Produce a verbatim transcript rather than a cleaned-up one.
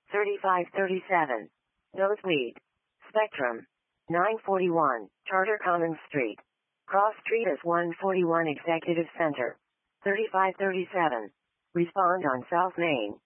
thirty-five thirty-seven. Nosebleed. Spectrum. nine forty-one, Charter Commons Street. Cross Street is one forty-one Executive Center. thirty-five thirty-seven. Respond on South Main.